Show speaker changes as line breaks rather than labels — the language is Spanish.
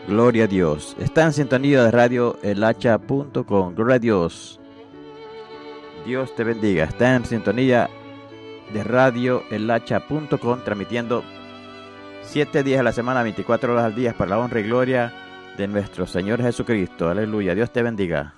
Gloria a Dios. Está en sintonía de radioelhacha.com. Gloria a Dios. Dios te bendiga. Está en sintonía de radioelhacha.com, transmitiendo 7 días a la semana, 24 horas al día, para la honra y gloria de nuestro Señor Jesucristo. Aleluya. Dios te bendiga.